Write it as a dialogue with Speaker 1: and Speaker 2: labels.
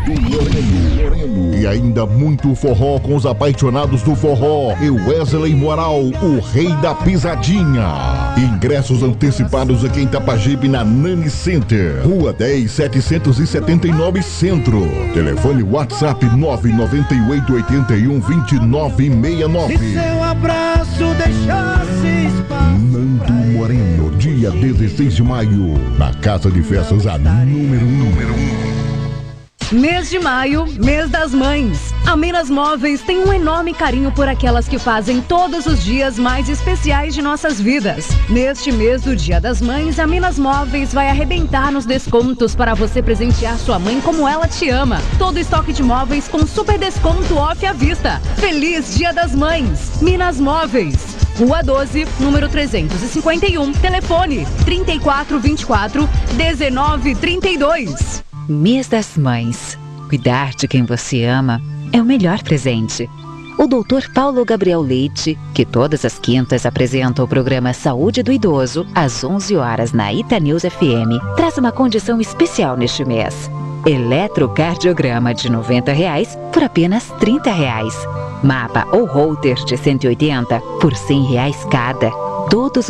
Speaker 1: Moreno. E ainda muito forró com os apaixonados do forró. E Wesley Moral, o rei da pisadinha. Ingressos antecipados aqui em Itapajipe, na Nani Center, Rua 10, 779 Centro. Telefone WhatsApp 998812969.
Speaker 2: Se seu abraço deixasse espaço.
Speaker 1: Nando Moreno, dia 16 de maio, na Casa de Festas, a número 1.
Speaker 3: Mês de maio, mês das mães. A Minas Móveis tem um enorme carinho por aquelas que fazem todos os dias mais especiais de nossas vidas. Neste mês do Dia das Mães, a Minas Móveis vai arrebentar nos descontos para você presentear sua mãe como ela te ama. Todo estoque de móveis com super desconto off à vista. Feliz Dia das Mães! Minas Móveis. Rua 12, número 351, telefone 3424-1932.
Speaker 4: Mês das Mães. Cuidar de quem você ama é o melhor presente. O Dr. Paulo Gabriel Leite, que todas as quintas apresenta o programa Saúde do Idoso, às 11 horas na Itanews FM, traz uma condição especial neste mês. Eletrocardiograma de R$ 90 por apenas R$ 30. Mapa ou holter de 180 por R$ 100 cada. Todos